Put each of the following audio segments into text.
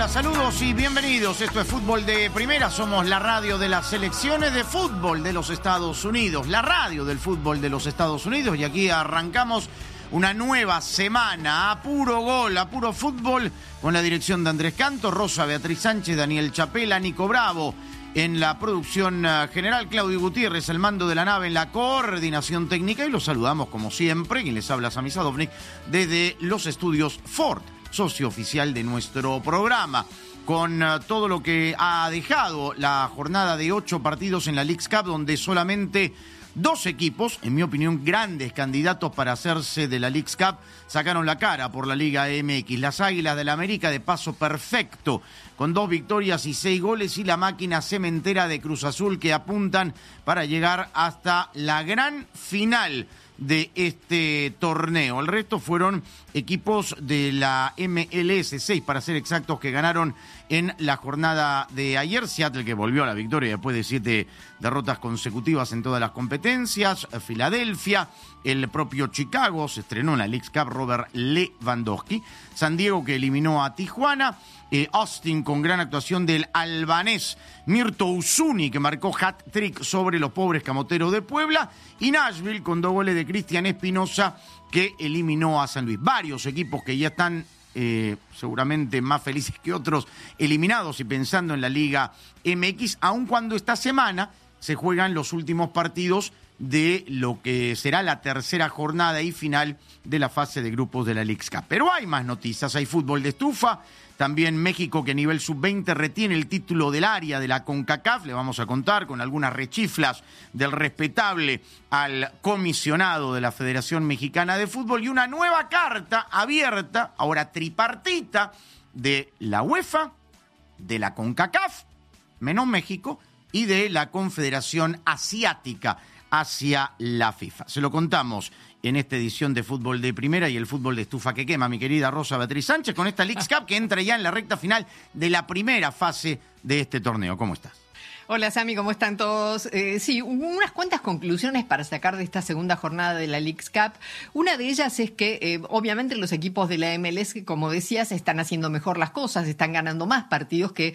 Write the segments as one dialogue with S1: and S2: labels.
S1: Hola, saludos y bienvenidos. Esto es Fútbol de Primera. Somos la radio de las selecciones de fútbol de los Estados Unidos. La radio del fútbol de los Estados Unidos. Y aquí arrancamos una nueva semana a puro gol, a puro fútbol, con la dirección de Andrés Canto, Rosa Beatriz Sánchez, Daniel Chapela, Nico Bravo en la producción general, Claudio Gutiérrez, el mando de la nave en la coordinación técnica. Y los saludamos como siempre, quien les habla, Sami Sadovnik, desde los estudios Ford, socio oficial de nuestro programa, con todo lo que ha dejado la jornada de 8 partidos en la Leagues Cup, donde solamente 2 equipos, en mi opinión, grandes candidatos para hacerse de la Leagues Cup, sacaron la cara por la Liga MX. Las Águilas del América de paso perfecto, con 2 victorias y 6 goles, y la máquina cementera de Cruz Azul, que apuntan para llegar hasta la gran final de este torneo. El resto fueron equipos de la MLS, 6 para ser exactos, que ganaron en la jornada de ayer. Seattle, que volvió a la victoria después de 7 derrotas consecutivas en todas las competencias. Filadelfia, el propio Chicago, se estrenó en la Leagues Cup Robert Lewandowski. San Diego, que eliminó a Tijuana. Austin, con gran actuación del albanés Mirto Uzuni, que marcó hat-trick sobre los pobres camoteros de Puebla. Y Nashville, con 2 goles de Cristian Espinosa, que eliminó a San Luis. Varios equipos que ya están seguramente más felices que otros eliminados y pensando en la Liga MX, aun cuando esta semana se juegan los últimos partidos de lo que será la tercera jornada y final de la fase de grupos de la Leagues Cup. Pero hay más noticias, hay fútbol de estufa, también México, que a nivel sub-20 retiene el título del área de la CONCACAF. Le vamos a contar con algunas rechiflas del respetable al comisionado de la Federación Mexicana de Fútbol, y una nueva carta abierta, ahora tripartita, de la UEFA, de la CONCACAF, menos México, y de la Confederación Asiática hacia la FIFA. Se lo contamos en esta edición de Fútbol de Primera y el fútbol de estufa que quema, mi querida Rosa Beatriz Sánchez, con esta Leagues Cup que entra ya en la recta final de la primera fase de este torneo. ¿Cómo estás?
S2: Hola, Sami, ¿cómo están todos? Sí, hubo unas cuantas conclusiones para sacar de esta segunda jornada de la Leagues Cup. Una de ellas es que, obviamente, los equipos de la MLS, como decías, están haciendo mejor las cosas, están ganando más partidos que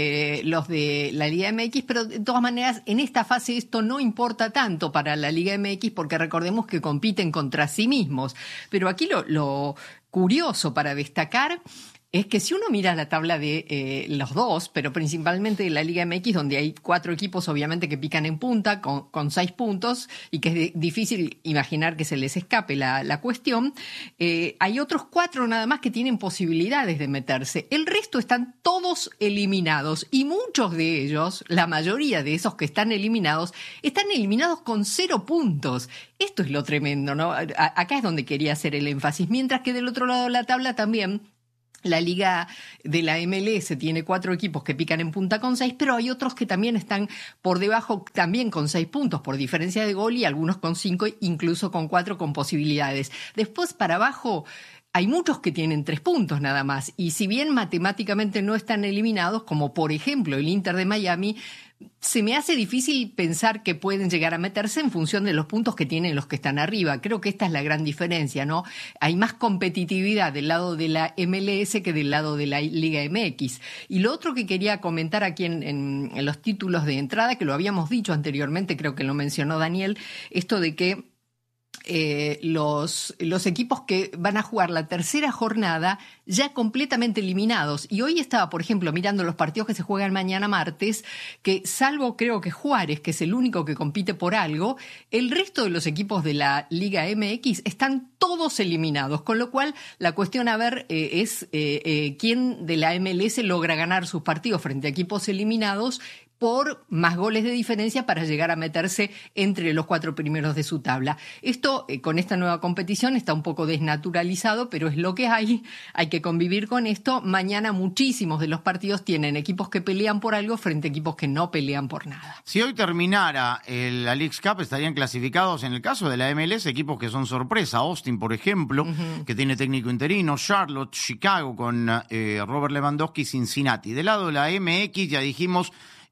S2: los de la Liga MX, pero de todas maneras, en esta fase esto no importa tanto para la Liga MX, porque recordemos que compiten contra sí mismos. Pero aquí lo curioso para destacar es que si uno mira la tabla de los dos, pero principalmente de la Liga MX, donde hay 4 equipos obviamente que pican en punta con 6 puntos y que es difícil imaginar que se les escape la cuestión, hay otros 4 nada más que tienen posibilidades de meterse. El resto están todos eliminados, y muchos de ellos, la mayoría de esos que están eliminados con 0 puntos. Esto es lo tremendo, ¿no? Acá es donde quería hacer el énfasis, mientras que del otro lado de la tabla también la liga de la MLS tiene 4 equipos que pican en punta con 6, pero hay otros que también están por debajo, también con 6 puntos por diferencia de gol, y algunos con 5, incluso con 4 con posibilidades. Después para abajo hay muchos que tienen 3 puntos nada más, y si bien matemáticamente no están eliminados, como por ejemplo el Inter de Miami, se me hace difícil pensar que pueden llegar a meterse en función de los puntos que tienen los que están arriba. Creo que esta es la gran diferencia, ¿no? Hay más competitividad del lado de la MLS que del lado de la Liga MX. Y lo otro que quería comentar aquí en los títulos de entrada, que lo habíamos dicho anteriormente, creo que lo mencionó Daniel, esto de que los equipos que van a jugar la tercera jornada ya completamente eliminados. Y hoy estaba, por ejemplo, mirando los partidos que se juegan mañana martes, que salvo creo que Juárez, que es el único que compite por algo, el resto de los equipos de la Liga MX están todos eliminados, con lo cual la cuestión a ver es quién de la MLS logra ganar sus partidos frente a equipos eliminados por más goles de diferencia para llegar a meterse entre los 4 primeros de su tabla. Esto, con esta nueva competición, está un poco desnaturalizado, pero es lo que hay que convivir con esto. Mañana muchísimos de los partidos tienen equipos que pelean por algo frente a equipos que no pelean por nada.
S1: Si hoy terminara la Leagues Cup, estarían clasificados, en el caso de la MLS, equipos que son sorpresa. Austin, por ejemplo, que tiene técnico interino, Charlotte, Chicago con Robert Lewandowski, Cincinnati. Del lado de la MX, ya dijimos,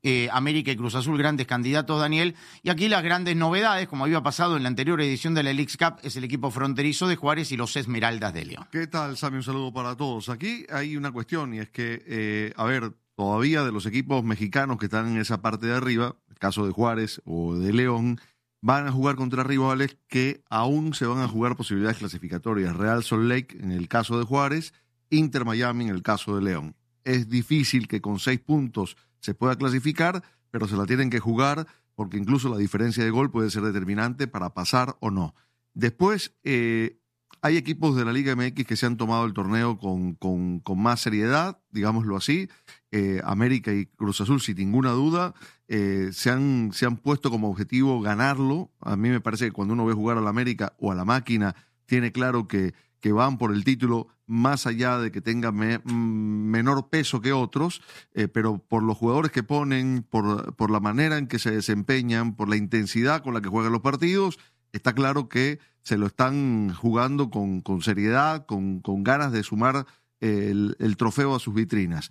S1: América y Cruz Azul, grandes candidatos, Daniel. Y aquí las grandes novedades, como había pasado en la anterior edición de la Leagues Cup, es el equipo fronterizo de Juárez y los Esmeraldas de León.
S3: ¿Qué tal, Sammy? Un saludo para todos. Aquí hay una cuestión y es que, todavía de los equipos mexicanos que están en esa parte de arriba, el caso de Juárez o de León, van a jugar contra rivales que aún se van a jugar posibilidades clasificatorias. Real Salt Lake en el caso de Juárez, Inter Miami en el caso de León. Es difícil que con 6 puntos se pueda clasificar, pero se la tienen que jugar porque incluso la diferencia de gol puede ser determinante para pasar o no. Después, hay equipos de la Liga MX que se han tomado el torneo con más seriedad, digámoslo así. América y Cruz Azul, sin ninguna duda, se han puesto como objetivo ganarlo. A mí me parece que cuando uno ve jugar a la América o a la Máquina, tiene claro que van por el título más allá de que tenga menor peso que otros, pero por los jugadores que ponen, por la manera en que se desempeñan, por la intensidad con la que juegan los partidos, está claro que se lo están jugando con seriedad, con ganas de sumar el trofeo a sus vitrinas.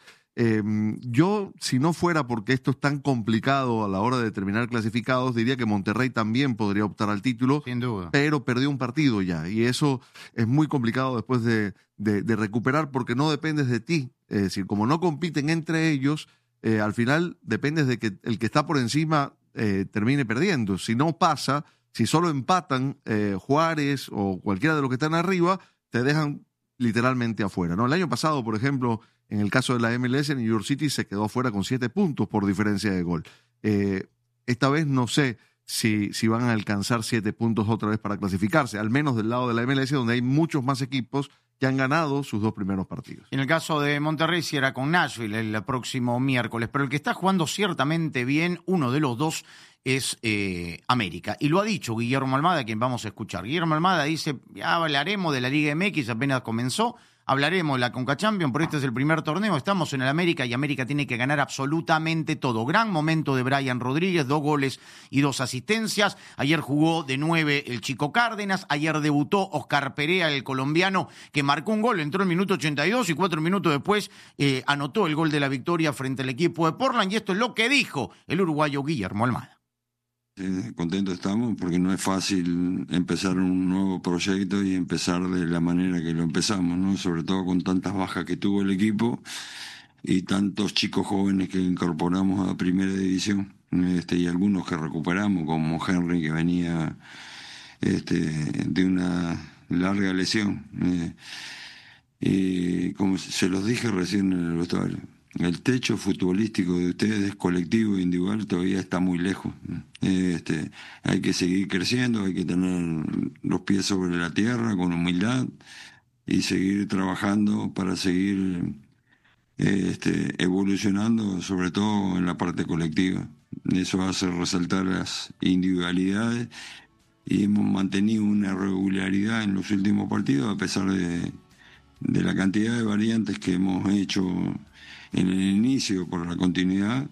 S3: Yo, si no fuera porque esto es tan complicado a la hora de determinar clasificados, diría que Monterrey también podría optar al título,
S1: sin duda,
S3: pero perdió un partido ya, y eso es muy complicado después de recuperar porque no dependes de ti. Es decir, como no compiten entre ellos, al final dependes de que el que está por encima termine perdiendo. Si no pasa, si solo empatan Juárez o cualquiera de los que están arriba, te dejan literalmente afuera, ¿no? El año pasado, por ejemplo, en el caso de la MLS, New York City se quedó afuera con 7 puntos por diferencia de gol. Esta vez no sé si van a alcanzar 7 puntos otra vez para clasificarse, al menos del lado de la MLS, donde hay muchos más equipos que han ganado sus 2 primeros partidos.
S1: En el caso de Monterrey, sí era con Nashville el próximo miércoles, pero el que está jugando ciertamente bien, uno de los dos, es América. Y lo ha dicho Guillermo Almada, a quien vamos a escuchar. Guillermo Almada dice, ya hablaremos de la Liga MX, apenas comenzó, hablaremos de la Conca Champions, pero este es el primer torneo, estamos en el América y América tiene que ganar absolutamente todo. Gran momento de Brian Rodríguez, 2 goles y 2 asistencias. Ayer jugó de 9 el Chico Cárdenas, ayer debutó Oscar Perea, el colombiano, que marcó un gol, entró en el minuto 82 y 4 minutos después anotó el gol de la victoria frente al equipo de Portland, y esto es lo que dijo el uruguayo Guillermo Almada.
S4: Contentos estamos porque no es fácil empezar un nuevo proyecto y empezar de la manera que lo empezamos, ¿no? Sobre todo con tantas bajas que tuvo el equipo y tantos chicos jóvenes que incorporamos a primera división, y algunos que recuperamos, como Henry, que venía de una larga lesión. Y como se los dije recién en el vestuario, el techo futbolístico de ustedes, colectivo e individual, todavía está muy lejos. Hay que seguir creciendo, hay que tener los pies sobre la tierra con humildad y seguir trabajando para seguir evolucionando, sobre todo en la parte colectiva. Eso hace resaltar las individualidades y hemos mantenido una regularidad en los últimos partidos a pesar de la cantidad de variantes que hemos hecho en el inicio por la continuidad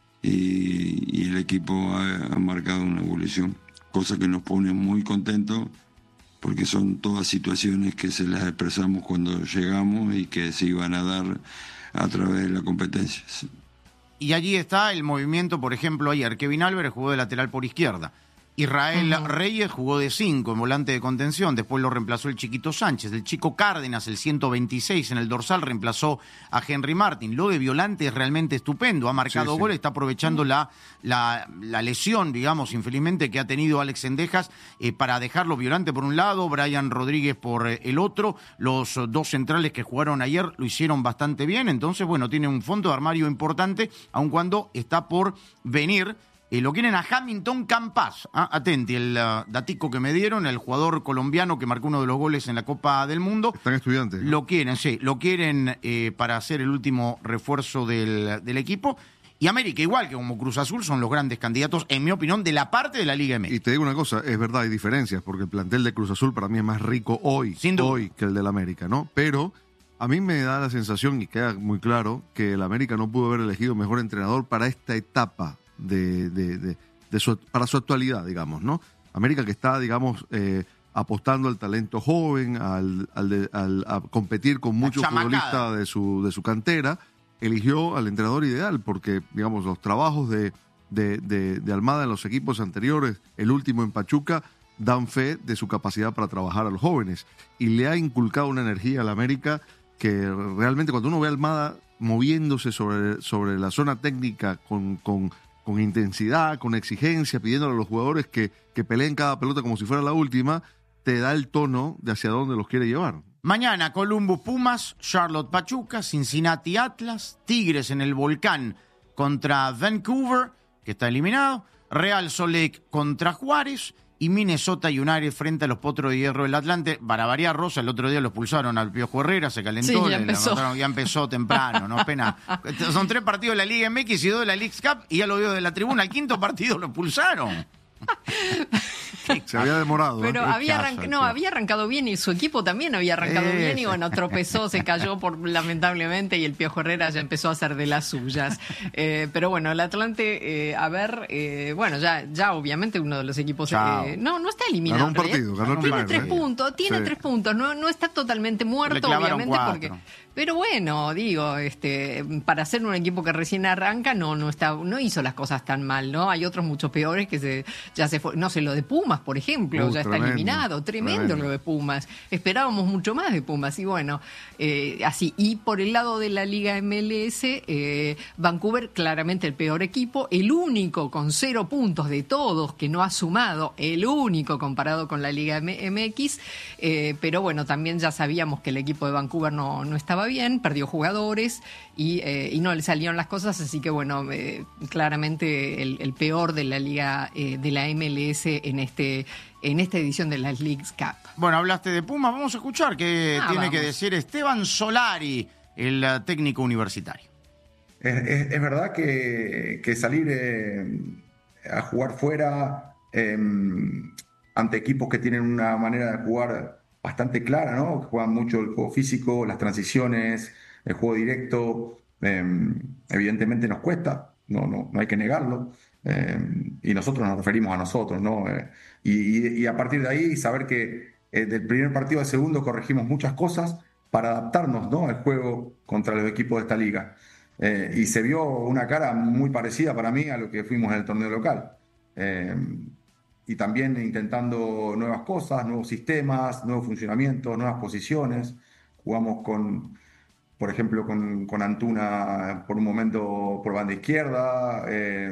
S4: y el equipo ha marcado una evolución, cosa que nos pone muy contentos porque son todas situaciones que se las expresamos cuando llegamos y que se iban a dar a través de la competencia.
S1: Y allí está el movimiento, por ejemplo, ayer Kevin Álvarez jugó de lateral por izquierda. Israel Reyes jugó de 5 en volante de contención, después lo reemplazó el Chiquito Sánchez. El Chico Cárdenas, el 126 en el dorsal, reemplazó a Henry Martin. Lo de Violante es realmente estupendo, ha marcado gol, está aprovechando la lesión, digamos, infelizmente, que ha tenido Alex Cendejas para dejarlo Violante por un lado, Brian Rodríguez por el otro. Los 2 centrales que jugaron ayer lo hicieron bastante bien, entonces, bueno, tiene un fondo de armario importante, aun cuando está por venir. Lo quieren a Hamilton Campas, atenti, el datico que me dieron, el jugador colombiano que marcó uno de los goles en la Copa del Mundo.
S3: Están estudiantes, ¿no?
S1: Lo quieren para hacer el último refuerzo del equipo. Y América, igual que como Cruz Azul, son los grandes candidatos, en mi opinión, de la parte de la Liga MX.
S3: Y te digo una cosa, es verdad, hay diferencias, porque el plantel de Cruz Azul para mí es más rico hoy que el del América, ¿no? Pero a mí me da la sensación, y queda muy claro, que el América no pudo haber elegido mejor entrenador para esta etapa para su actualidad, digamos, ¿no? América que está, digamos, apostando al talento joven, a competir con muchos futbolistas de su cantera, eligió al entrenador ideal, porque, digamos, los trabajos de Almada en los equipos anteriores, el último en Pachuca, dan fe de su capacidad para trabajar a los jóvenes. Y le ha inculcado una energía a la América que realmente cuando uno ve a Almada moviéndose sobre la zona técnica con intensidad, con exigencia, pidiéndole a los jugadores que peleen cada pelota como si fuera la última, te da el tono de hacia dónde los quiere llevar.
S1: Mañana Columbus Pumas, Charlotte Pachuca, Cincinnati Atlas, Tigres en el Volcán contra Vancouver, que está eliminado, Real Salt Lake contra Juárez y Minnesota United frente a los Potros de Hierro del Atlante. Para variar, Rosa, el otro día lo expulsaron al Piojo Herrera, se calentó,
S2: sí, ya
S1: empezó temprano, no pena. Son 3 partidos de la Liga MX y 2 de la Leagues Cup y ya lo vio de la tribuna. El 5º partido lo expulsaron.
S3: Se había demorado.
S2: Pero había arrancado bien y su equipo también había arrancado bien y bueno, tropezó, se cayó lamentablemente y el Piojo Herrera ya empezó a hacer de las suyas. Pero bueno, el Atlante, bueno, ya obviamente uno de los equipos no está eliminado.
S3: Ganó un partido,
S2: tiene 3 puntos, tiene 3 puntos, no está totalmente muerto, obviamente,
S1: 4.
S2: porque... Pero bueno, digo, para ser un equipo que recién arranca no hizo las cosas tan mal, ¿no? Hay otros mucho peores que ya se fue, no sé, lo de Pumas, por ejemplo, ya está eliminado, tremendo lo de Pumas. Esperábamos mucho más de Pumas y bueno, así. Y por el lado de la Liga MLS, Vancouver claramente el peor equipo, el único con 0 puntos de todos que no ha sumado, el único comparado con la Liga MX, pero bueno, también ya sabíamos que el equipo de Vancouver no estaba bien, perdió jugadores y no le salieron las cosas, así que bueno, claramente el peor de la liga de la MLS en esta edición de la Leagues Cup.
S1: Bueno, hablaste de Pumas, vamos a escuchar qué tiene que decir Esteban Solari, el técnico universitario.
S5: Es verdad que salir a jugar fuera ante equipos que tienen una manera de jugar bastante clara, ¿no? Que juegan mucho el juego físico, las transiciones, el juego directo. Evidentemente nos cuesta, no hay que negarlo. Y nosotros nos referimos a nosotros, ¿no? Y a partir de ahí saber que del primer partido al segundo corregimos muchas cosas para adaptarnos, ¿no?, al juego contra los equipos de esta liga. Y se vio una cara muy parecida para mí a lo que fuimos en el torneo local. Y también intentando nuevas cosas, nuevos sistemas, nuevos funcionamientos, nuevas posiciones. Jugamos por ejemplo, con Antuna por un momento por banda izquierda,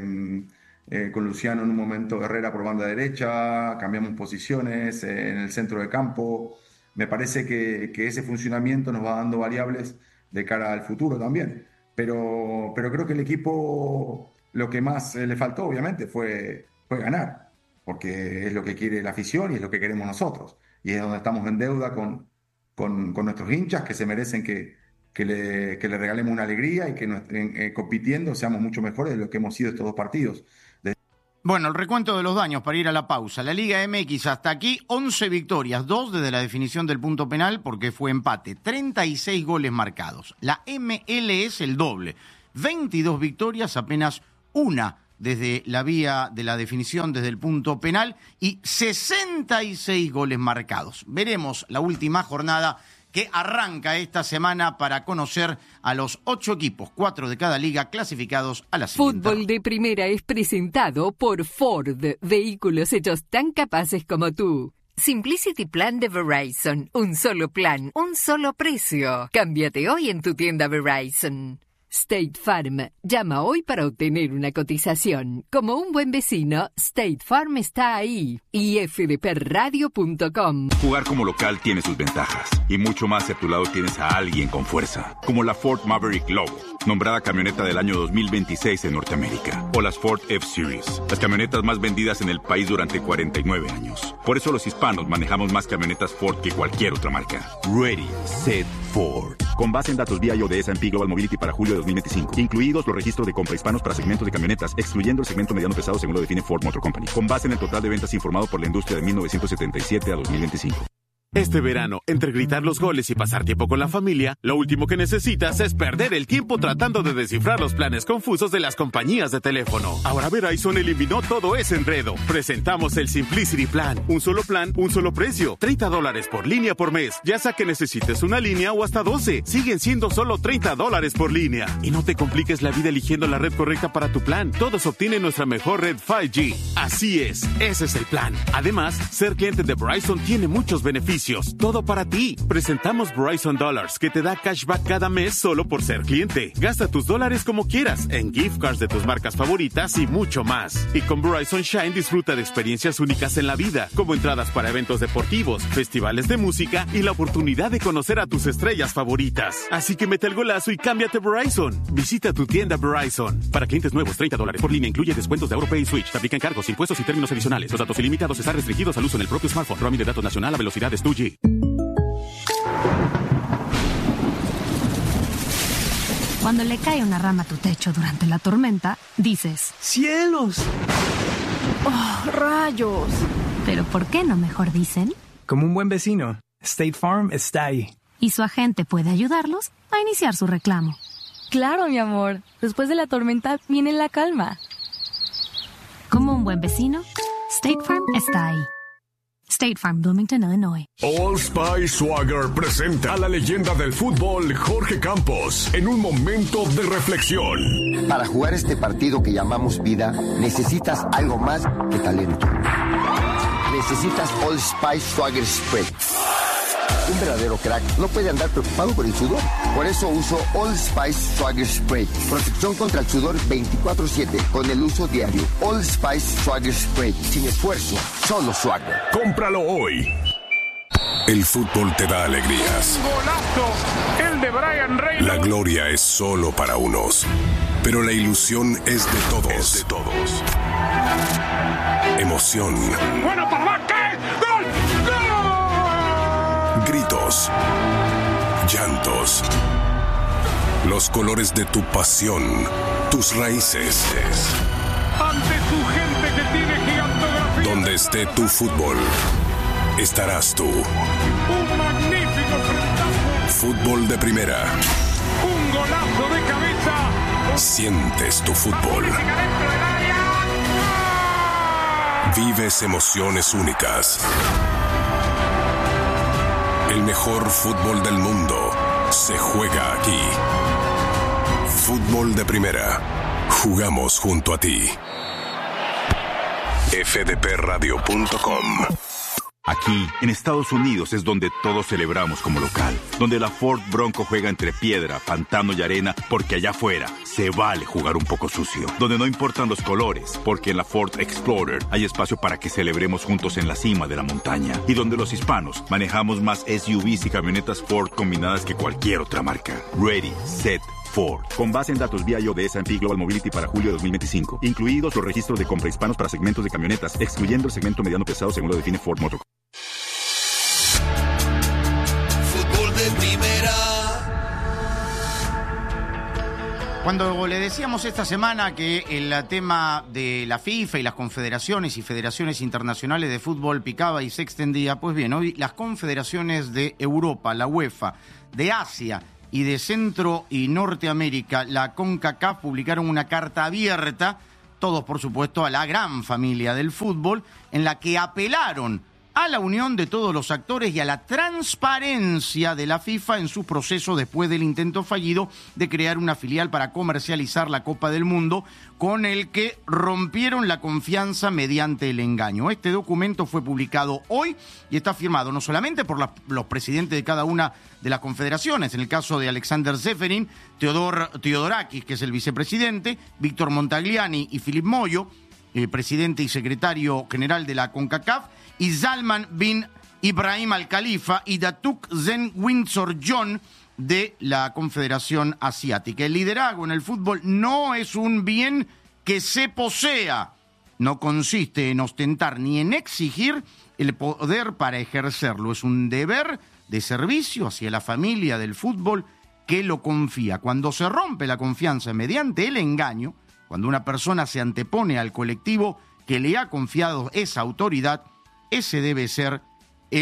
S5: con Luciano en un momento Herrera por banda derecha, cambiamos posiciones en el centro de campo. Me parece que ese funcionamiento nos va dando variables de cara al futuro también. Pero creo que el equipo lo que más le faltó, obviamente, fue ganar. Porque es lo que quiere la afición y es lo que queremos nosotros. Y es donde estamos en deuda con nuestros hinchas que se merecen que le regalemos una alegría y que compitiendo seamos mucho mejores de lo que hemos sido estos 2 partidos.
S1: Bueno, el recuento de los daños para ir a la pausa. La Liga MX hasta aquí, 11 victorias, 2 desde la definición del punto penal porque fue empate, 36 goles marcados. La MLS el doble, 22 victorias, apenas 1 desde la vía de la definición desde el punto penal y 66 goles marcados. Veremos la última jornada que arranca esta semana para conocer a los 8 equipos, 4 de cada liga clasificados a la siguiente.
S6: Fútbol de Primera es presentado por Ford, vehículos hechos tan capaces como tú. Simplicity Plan de Verizon, un solo plan, un solo precio. Cámbiate hoy en tu tienda Verizon. State Farm. Llama hoy para obtener una cotización. Como un buen vecino, State Farm está ahí. Y fdpradio.com.
S7: Jugar como local tiene sus ventajas. Y mucho más si a tu lado tienes a alguien con fuerza. Como la Ford Maverick Lobo, nombrada camioneta del año 2026 en Norteamérica. O las Ford F-Series, las camionetas más vendidas en el país durante 49 años. Por eso los hispanos manejamos más camionetas Ford que cualquier otra marca. Ready, Set, Ford. Con base en datos BIOD de S&P Global Mobility para julio de 2025. Incluidos los registros de compra hispanos para segmentos de camionetas, excluyendo el segmento mediano pesado según lo define Ford Motor Company. Con base en el total de ventas informado por la industria de 1977 a 2025.
S8: Este verano, entre gritar los goles y pasar tiempo con la familia, lo último que necesitas es perder el tiempo tratando de descifrar los planes confusos de las compañías de teléfono. Ahora Verizon eliminó todo ese enredo. Presentamos el Simplicity Plan. Un solo plan, un solo precio. $30 por línea por mes. Ya sea que necesites una línea o hasta 12. Siguen siendo solo $30 por línea. Y no te compliques la vida eligiendo la red correcta para tu plan. Todos obtienen nuestra mejor red 5G. Así es, ese es el plan. Además, ser cliente de Verizon tiene muchos beneficios. Todo para ti. Presentamos Verizon Dollars, que te da cashback cada mes solo por ser cliente. Gasta tus dólares como quieras, en gift cards de tus marcas favoritas y mucho más. Y con Verizon Shine disfruta de experiencias únicas en la vida, como entradas para eventos deportivos, festivales de música y la oportunidad de conocer a tus estrellas favoritas. Así que mete el golazo y cámbiate a Verizon. Visita tu tienda Verizon. Para clientes nuevos, $30 por línea incluye descuentos de AutoPay y Switch. Te aplican cargos, impuestos y términos adicionales. Los datos ilimitados están restringidos al uso en el propio smartphone. Roaming de datos nacional a velocidades 2G.
S9: Cuando le cae una rama a tu techo durante la tormenta, dices:
S10: ¡cielos!
S9: ¡Oh, rayos! Pero ¿por qué no mejor dicen?
S10: Como un buen vecino, State Farm está ahí.
S9: Y su agente puede ayudarlos a iniciar su reclamo.
S11: Claro, mi amor. Después de la tormenta viene la calma.
S9: Como un buen vecino, State Farm está ahí. State Farm, Bloomington, Illinois.
S12: Old Spice Swagger presenta a la leyenda del fútbol, Jorge Campos, en un momento de reflexión.
S13: Para jugar este partido que llamamos vida, necesitas algo más que talento. Necesitas Old Spice Swagger Spray. Un verdadero crack no puede andar preocupado por el sudor. Por eso uso Old Spice Swagger Spray. Protección contra el sudor 24/7 con el uso diario. Old Spice Swagger Spray. Sin esfuerzo, solo Swagger.
S12: Cómpralo hoy. El fútbol te da alegrías.
S14: ¡Golazo! El de Brian Reynolds.
S12: La gloria es solo para unos, pero la ilusión es de todos. Emoción.
S14: ¡Bueno, para qué! ¡Gol!
S12: Gritos, llantos, los colores de tu pasión, tus raíces.
S14: Ante tu gente que tiene gigantografía.
S12: Donde esté tu fútbol, estarás tú.
S14: Un magnífico frentazo.
S12: Fútbol de primera.
S14: Un golazo de cabeza.
S12: Sientes tu fútbol. Vives emociones únicas. El mejor fútbol del mundo se juega aquí. Fútbol de primera. Jugamos junto a ti. fdpradio.com.
S7: Aquí, en Estados Unidos, es donde todos celebramos como local. Donde la Ford Bronco juega entre piedra, pantano y arena, porque allá afuera se vale jugar un poco sucio. Donde no importan los colores, porque en la Ford Explorer hay espacio para que celebremos juntos en la cima de la montaña. Y donde los hispanos manejamos más SUVs y camionetas Ford combinadas que cualquier otra marca. Ready, set, Ford. Con base en datos BIO de S&P Global Mobility para julio de 2025. Incluidos los registros de compra hispanos para segmentos de camionetas, excluyendo el segmento mediano pesado según lo define Ford Motor.
S15: Fútbol de primera.
S1: Cuando le decíamos esta semana que el tema de la FIFA y las confederaciones y federaciones internacionales de fútbol picaba y se extendía, pues bien, hoy las confederaciones de Europa, la UEFA, de Asia y de Centro y Norteamérica, la CONCACAF, publicaron una carta abierta, todos por supuesto a la gran familia del fútbol, en la que apelaron a la unión de todos los actores y a la transparencia de la FIFA en su proceso después del intento fallido de crear una filial para comercializar la Copa del Mundo, con el que rompieron la confianza mediante el engaño. Este documento fue publicado hoy y está firmado no solamente por los presidentes de cada una de las confederaciones, en el caso de Alexander Zeferin, Teodorakis, que es el vicepresidente, Víctor Montagliani y Philip Moyo, presidente y secretario general de la CONCACAF, y Salman bin Ibrahim Al Khalifa y Datuk Zen Windsor John de la Confederación Asiática. El liderazgo en el fútbol no es un bien que se posea, no consiste en ostentar ni en exigir el poder para ejercerlo, es un deber de servicio hacia la familia del fútbol que lo confía. Cuando se rompe la confianza mediante el engaño, cuando una persona se antepone al colectivo que le ha confiado esa autoridad, ese debe ser el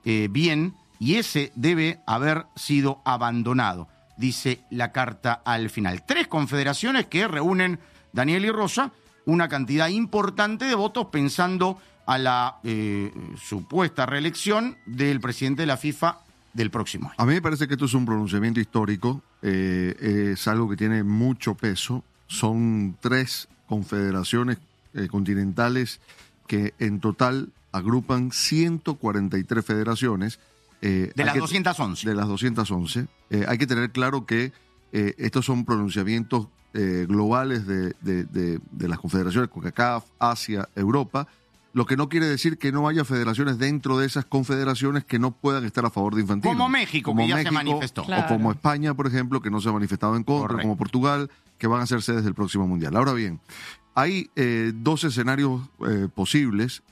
S1: bien, y ese debe haber sido abandonado, dice la carta al final. 3 confederaciones que reúnen, Daniel y Rosa, una cantidad importante de votos pensando a la supuesta reelección del presidente de la FIFA del próximo año.
S3: A mí me parece que esto es un pronunciamiento histórico, es algo que tiene mucho peso. Son 3 confederaciones continentales que en total agrupan 143 federaciones.
S1: De las 211.
S3: De las 211. Hay que tener claro que estos son pronunciamientos globales de las confederaciones, CONCACAF, Asia, Europa, lo que no quiere decir que no haya federaciones dentro de esas confederaciones que no puedan estar a favor de Infantino.
S1: Como México, que ya se manifestó.
S3: O como España, por ejemplo, que no se ha manifestado en contra, como Portugal, que van a ser sedes del próximo Mundial. Ahora bien, hay 2 escenarios posibles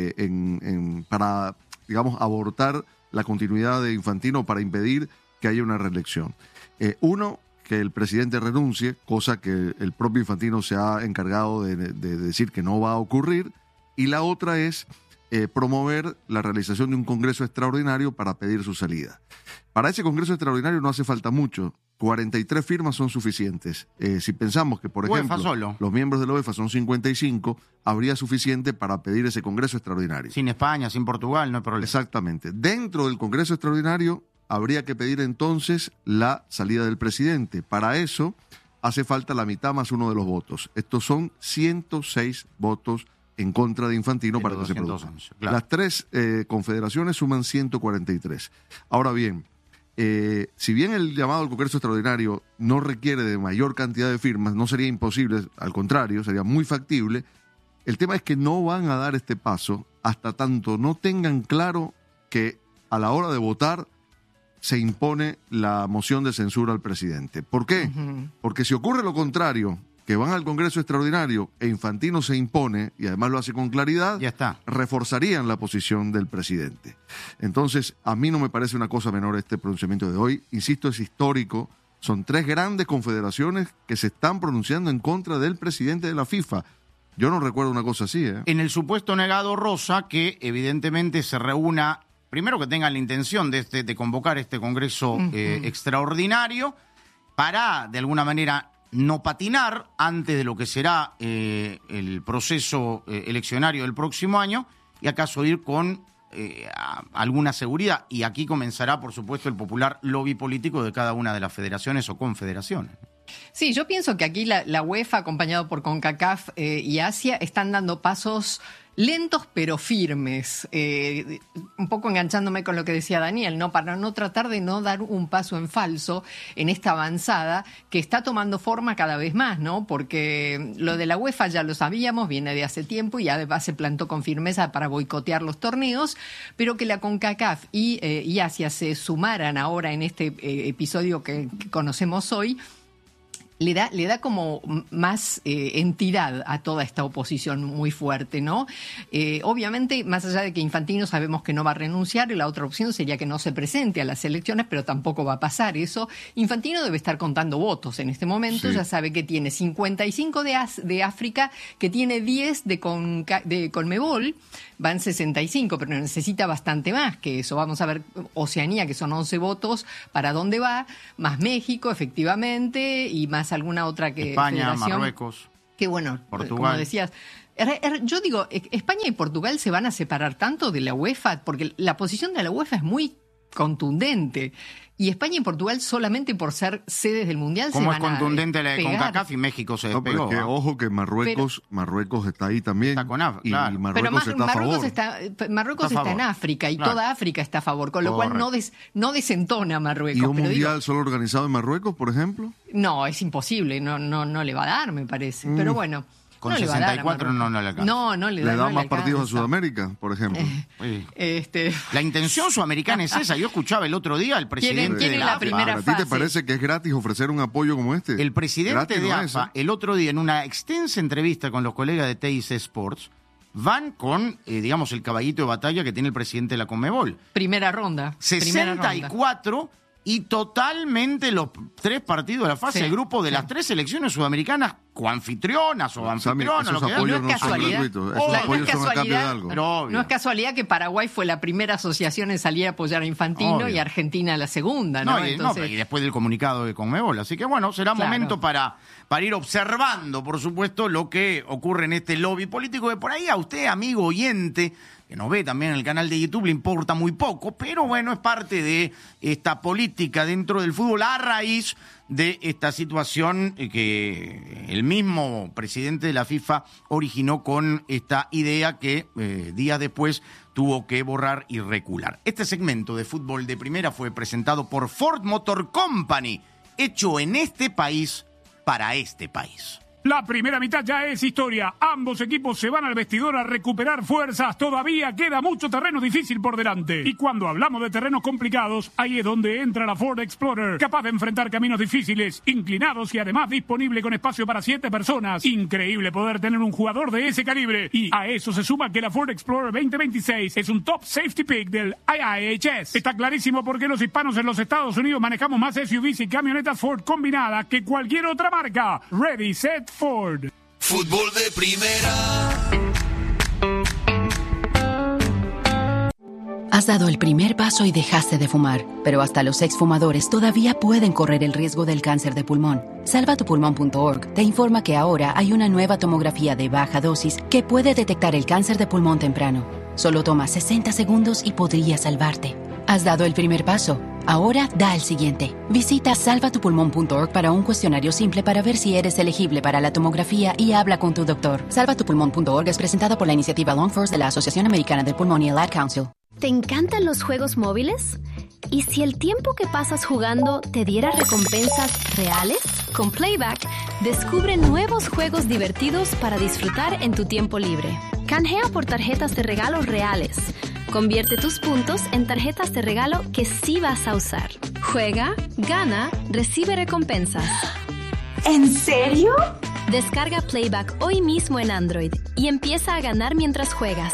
S3: para, digamos, abortar la continuidad de Infantino, para impedir que haya una reelección. Uno, que el presidente renuncie, cosa que el propio Infantino se ha encargado de decir que no va a ocurrir. Y la otra es promover la realización de un congreso extraordinario para pedir su salida. Para ese congreso extraordinario no hace falta mucho. 43 firmas son suficientes. Si pensamos que, por ejemplo, los miembros de la UEFA son 55, habría suficiente para pedir ese congreso extraordinario.
S1: Sin España, sin Portugal, no hay problema.
S3: Exactamente. Dentro del congreso extraordinario habría que pedir entonces la salida del presidente. Para eso hace falta la mitad más 1 de los votos. Estos son 106 votos en contra de Infantino para que se produzca. Claro. Las 3 confederaciones suman 143. Ahora bien, si bien el llamado al Congreso Extraordinario no requiere de mayor cantidad de firmas, no sería imposible, al contrario, sería muy factible, el tema es que no van a dar este paso hasta tanto no tengan claro que a la hora de votar se impone la moción de censura al presidente. ¿Por qué? Porque si ocurre lo contrario, que van al Congreso Extraordinario e Infantino se impone, y además lo hace con claridad,
S1: ya está,
S3: reforzarían la posición del presidente. Entonces, a mí no me parece una cosa menor este pronunciamiento de hoy. Insisto, es histórico. Son 3 grandes confederaciones que se están pronunciando en contra del presidente de la FIFA. Yo no recuerdo una cosa así, ¿eh?
S1: En el supuesto negado, Rosa, que evidentemente se reúna, primero que tengan la intención de convocar este Congreso extraordinario para, de alguna manera, no patinar antes de lo que será el proceso eleccionario del próximo año y acaso ir con alguna seguridad. Y aquí comenzará, por supuesto, el popular lobby político de cada una de las federaciones o confederaciones.
S2: Sí, yo pienso que aquí la UEFA, acompañado por CONCACAF y Asia, están dando pasos lentos pero firmes, un poco enganchándome con lo que decía Daniel, ¿no? Para no tratar de no dar un paso en falso en esta avanzada que está tomando forma cada vez más, ¿no? Porque lo de la UEFA ya lo sabíamos, viene de hace tiempo y además se plantó con firmeza para boicotear los torneos, pero que la CONCACAF y Asia se sumaran ahora en este episodio que conocemos hoy, le da como más entidad a toda esta oposición muy fuerte, ¿no? Obviamente, más allá de que Infantino sabemos que no va a renunciar, y la otra opción sería que no se presente a las elecciones, pero tampoco va a pasar eso. Infantino debe estar contando votos en este momento, sí. Ya sabe que tiene 55 de África, que tiene 10 de Conmebol, van 65, pero necesita bastante más que eso. Vamos a ver Oceanía, que son 11 votos, para dónde va, más México, efectivamente, y más alguna otra que
S1: España,
S2: federación.
S1: Marruecos,
S2: que bueno,
S1: Portugal.
S2: Como decías, yo digo, España y Portugal se van a separar tanto de la UEFA, porque la posición de la UEFA es muy contundente. Y España y Portugal, solamente por ser sedes del Mundial,
S1: ¿cómo
S2: se van
S1: es contundente la de
S2: pegar.
S1: CONCACAF y México se despegó?
S3: No, pero es que, ojo, que Marruecos está ahí también.
S1: Está con África,
S3: y
S1: claro.
S3: Marruecos está a favor.
S2: Marruecos está en África y
S1: claro.
S2: Toda África está a favor, con lo cual no desentona Marruecos.
S3: ¿Y un mundial solo organizado en Marruecos, por ejemplo?
S2: No, es imposible, no le va a dar, me parece. Pero bueno.
S1: Con 64 no le alcanza.
S2: No le da.
S3: ¿Le da más partidos a Sudamérica, por ejemplo?
S1: La intención sudamericana es esa. Yo escuchaba el otro día al presidente de la
S2: primera
S3: AFA. ¿A ti te parece que es gratis ofrecer un apoyo como este?
S1: El presidente de AFA, el otro día, en una extensa entrevista con los colegas de TIC Sports, van con, digamos, el caballito de batalla que tiene el presidente de la Conmebol.
S2: Primera ronda.
S1: 64 y totalmente los 3 partidos de la fase de grupo de las 3 selecciones sudamericanas coanfitrionas o anfitrionas.
S3: Esos apoyos no son gratuitos, esos apoyos son a cambio de algo.
S2: No es casualidad que Paraguay fue la primera asociación en salir a apoyar a Infantino y Argentina la segunda, ¿no?
S1: Y después del comunicado de Conmebol. Así que bueno, será momento para ir observando, por supuesto, lo que ocurre en este lobby político, que por ahí a usted, amigo oyente, que nos ve también en el canal de YouTube, le importa muy poco, pero bueno, es parte de esta política dentro del fútbol a raíz de esta situación que el mismo presidente de la FIFA originó con esta idea que días después tuvo que borrar y recular. Este segmento de Fútbol de Primera fue presentado por Ford Motor Company, hecho en este país para este país.
S14: La primera mitad ya es historia. Ambos equipos se van al vestidor a recuperar fuerzas. Todavía queda mucho terreno difícil por delante. Y cuando hablamos de terrenos complicados, ahí es donde entra la Ford Explorer, capaz de enfrentar caminos difíciles, inclinados y además disponible con espacio para 7 personas. Increíble poder tener un jugador de ese calibre. Y a eso se suma que la Ford Explorer 2026 es un top safety pick del IIHS. Está clarísimo por qué los hispanos en los Estados Unidos manejamos más SUVs y camionetas Ford combinadas que cualquier otra marca. Ready, set, Ford.
S15: Fútbol de Primera.
S16: Has dado el primer paso y dejaste de fumar, pero hasta los exfumadores todavía pueden correr el riesgo del cáncer de pulmón. Salvatupulmón.org te informa que ahora hay una nueva tomografía de baja dosis que puede detectar el cáncer de pulmón temprano. Solo toma 60 segundos y podría salvarte. Has dado el primer paso. Ahora da el siguiente. Visita salvatupulmón.org para un cuestionario simple para ver si eres elegible para la tomografía y habla con tu doctor. Salvatupulmón.org es presentada por la iniciativa Lung First de la Asociación Americana del Pulmón y el Ad Council.
S17: ¿Te encantan los juegos móviles? ¿Y si el tiempo que pasas jugando te diera recompensas reales? Con Playback, descubre nuevos juegos divertidos para disfrutar en tu tiempo libre. Canjea por tarjetas de regalo reales. Convierte tus puntos en tarjetas de regalo que sí vas a usar. Juega, gana, recibe recompensas.
S18: ¿En serio?
S17: Descarga Playback hoy mismo en Android y empieza a ganar mientras juegas.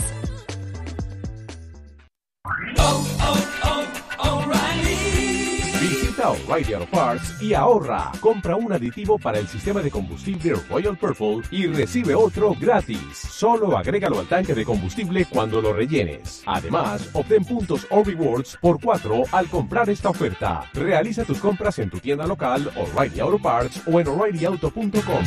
S19: Visita O'Reilly Auto Parts y ahorra. Compra un aditivo para el sistema de combustible Royal Purple y recibe otro gratis. Solo agrégalo al tanque de combustible cuando lo rellenes. Además, obtén puntos o rewards por 4 al comprar esta oferta. Realiza tus compras en tu tienda local, O'Reilly Auto Parts o en O'ReillyAuto.com.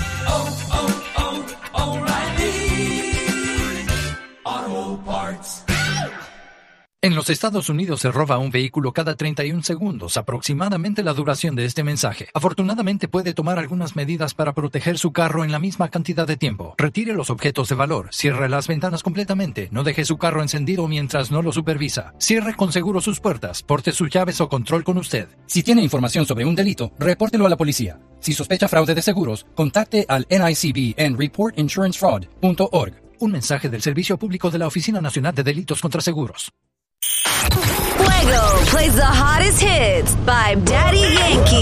S20: O'Reilly Auto Parts.
S21: En los Estados Unidos se roba un vehículo cada 31 segundos, aproximadamente la duración de este mensaje. Afortunadamente puede tomar algunas medidas para proteger su carro en la misma cantidad de tiempo. Retire los objetos de valor, cierre las ventanas completamente, no deje su carro encendido mientras no lo supervisa. Cierre con seguro sus puertas, porte sus llaves o control con usted. Si tiene información sobre un delito, repórtelo a la policía. Si sospecha fraude de seguros, contacte al NICB en reportinsurancefraud.org. Un mensaje del Servicio Público de la Oficina Nacional de Delitos contra Seguros.
S22: Fuego plays the hottest hits by Daddy Yankee.